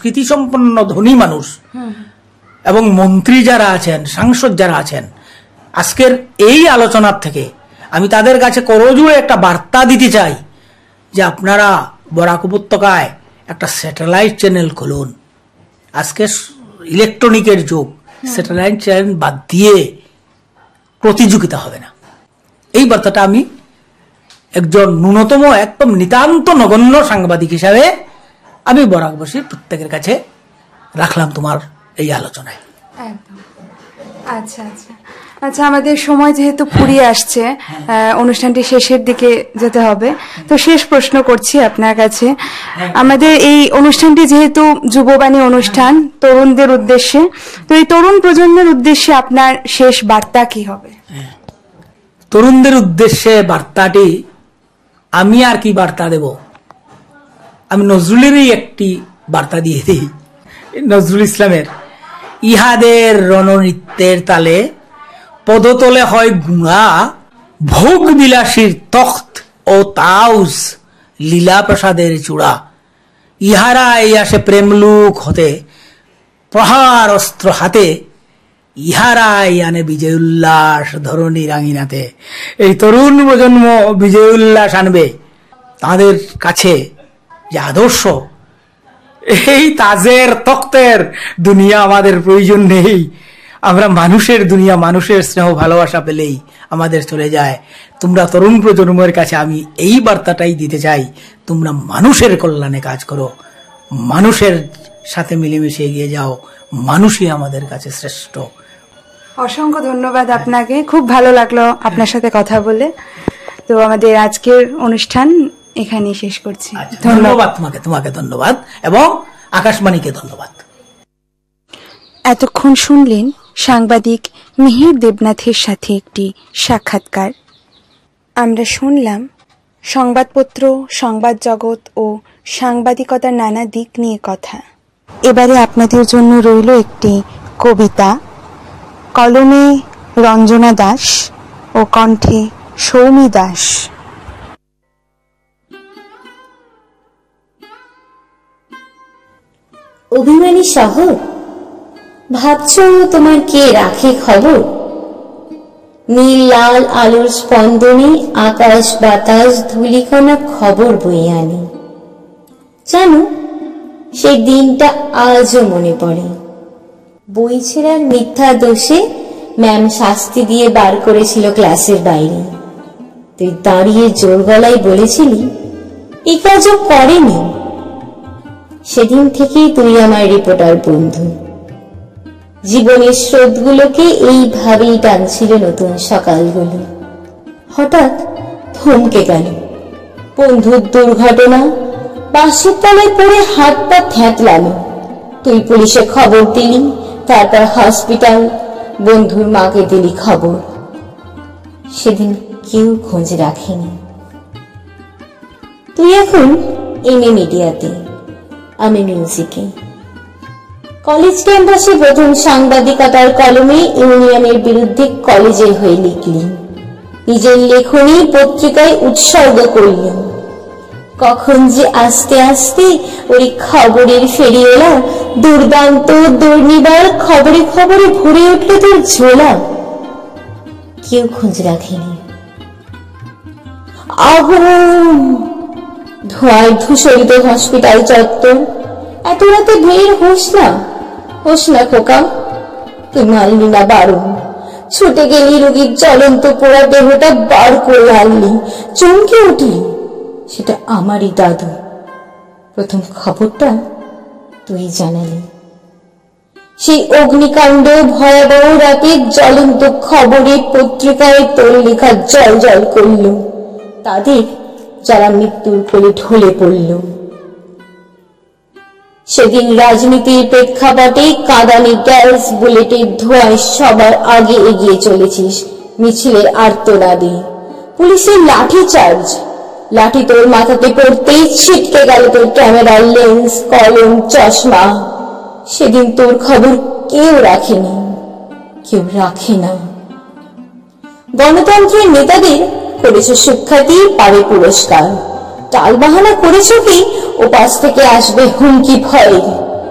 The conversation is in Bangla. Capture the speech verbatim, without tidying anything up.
সংস্কৃতি সম্পন্ন ধনী মানুষ এবং মন্ত্রী যারা আছেন, সাংসদ যারা আছেন, আজকের এই আলোচনার থেকে আমি তাদের কাছে করজোড়ে একটা বার্তা দিতে চাই যে আপনারা বরাক উপত্যকায় একটা স্যাটেলাইট চ্যানেল খুলুন। আজকে ইলেকট্রনিকের যুগ, স্যাটেলাইট চ্যানেল বাদ দিয়ে প্রতিযোগিতা হবে না। এই বার্তাটা আমি একজন ন্যূনতম একদম নিতান্ত নগণ্য সাংবাদিক হিসাবে আমি বরাকবাসীর প্রত্যেকের কাছে রাখলাম তোমার এই আলোচনায়। একদম। আচ্ছা আচ্ছা আচ্ছা আমাদের সময় যেহেতু ফুরিয়ে আসছে, অনুষ্ঠানটি শেষের দিকে যেতে হবে, তো শেষ প্রশ্ন করছি আপনার কাছে। আমাদের এই অনুষ্ঠানটি যেহেতু যুববাণী অনুষ্ঠান, তরুণদের উদ্দেশ্যে, তো এই তরুণ প্রজন্মের উদ্দেশ্যে আপনার শেষ বার্তা কি হবে? তরুণদের উদ্দেশ্যে বার্তাটি আমি আর কি বার্তা দেব, আমি নজরুলেরই একটি বার্তা দিয়ে দিই। নজরুল ইসলামের ইহাদের রণনৃত্যের তালে পদতলে হয় গুণা, ভোগ বিলাসীর তখ্ত ও তাউস লীলা প্রসাদের চূড়া। ইহারা এই আসে প্রেমলুক হতে প্রহার অস্ত্র হাতে, ইহারাই আনে বিজয় উল্লাস ধরণী রাঙিনাতে। এই তরুণ প্রজন্ম বিজয় উল্লাস আনবে। তাদের কাছে যে আদর্শ, এই তাজের তখ্তের দুনিয়া আমাদের প্রয়োজন নেই। আমরা মানুষের দুনিয়া, মানুষের স্নেহ ভালোবাসা পেলেই আমাদের চলে যায়। তোমরা তরুণ প্রজন্মের কাছে আমি এই বার্তাটাই দিতে চাই, তোমরা মানুষের কল্যাণে কাজ করো, মানুষের সাথে মিলেমিশে এগিয়ে যাও, মানুষই আমাদের কাছে শ্রেষ্ঠ। অসংখ্য ধন্যবাদ আপনাকে, খুব ভালো লাগলো আপনার সাথে কথা বলে। তো আমাদের আজকের অনুষ্ঠান এখানেই শেষ করছি। ধন্যবাদ তোমাকে, তোমাকে ধন্যবাদ এবং আকাশবাণীকে ধন্যবাদ। এতক্ষণ শুনলেন সাংবাদিক মিহির দেবনাথের সাথে একটি সাক্ষাৎকার। আমরা শুনলাম সংবাদপত্র, সংবাদ জগৎ ও সাংবাদিকতার নানা দিক নিয়ে কথা। এবারে আপনাদের জন্য রইল একটি কবিতা, কলমে রঞ্জনা দাস ও কণ্ঠে সৌমি দাস। অভিমানী শহর, ভাবছ তোমার কে রাখে খবর? নীল লাল আলোর স্পন্দনে আকাশ বাতাস ধূলিকণা খবর বয়ে আনে। জানো, সেই দিনটা আজও মনে পড়ে। বই ছেঁড়ার মিথ্যা দোষে ম্যাম শাস্তি দিয়ে বার করেছিল ক্লাসের বাইরে। তুই দাঁড়িয়ে জোর গলায় বলেছিলি এই কাজও করেনি। সেদিন থেকেই তুই আমার রিপোর্টার বন্ধু। জীবনের স্রোতগুলোকে এইভাবেই টানছিল নতুন সকালগুলো। হঠাৎ থমকে গেল। বন্ধুর দুর্ঘটনা, বাসের তলায় পড়ে হাত পা থ্যাতলানো। তুই পুলিশে খবর দিলি, তারপর হসপিটাল, বন্ধুর মাকে দিলি খবর। সেদিন কেউ খোঁজ রাখেনি। তুই এখন এম এ মিডিয়াতে, আমি মিউজিকে। কলেজ ক্যাম্পাসে প্রথম সাংবাদিকতার কলমে ইউনিয়নের বিরুদ্ধে কলেজের হয়ে লিখলি। নিজের লেখনী পত্রিকায় উৎসর্গ করলি। কখন যে আস্তে আস্তে ওই খবরের ফেরিওয়ালা দুর্দান্ত দুর্নিবার খবরে খবরে ভরে উঠল তোর ঝোলা। কেউ খোঁজ রাখেনি। আগুন ধোঁয়ায় ধূসরিত হসপিটাল চত্বর। এত রাতে বের হোস না, হোস না খোকা। তুই মানলি না বারণ, ছুটে গেলি রোগীর জ্বলন্ত পোড়া দেহটা বার করে আনলি। চমকে উঠলি, সেটা আমারই দাদু। প্রথম খবরটা তুই জানালি। সেই অগ্নিকাণ্ড ভয়াবহ রাতে জ্বলন্ত খবরে পত্রিকায় তোর লেখা জল জল করল তাদের যারা মৃত্যুর কোলে ঢলে পড়ল। সেদিন রাজনীতির প্রেক্ষাপটে কাঁদানে গ্যাস বুলেটের ধোঁয়ায় সবার আগে এগিয়ে চলেছিস মিছিলের আর্তনাদে। পুলিশের লাঠি চার্জ, লাঠি তোর মাথাতে পড়তেই ছিটকে গেল তোর ক্যামেরার লেন্স, কলম, চশমা। সেদিন তোর খবর কেউ রাখেনি, কেউ রাখে না। গণতন্ত্রের নেতাদের করেছ সুখ্যাতি, পাবে পুরস্কার। টালবাহানা করেছ কি ওপাশ থেকে আসবে হুমকি ভয়।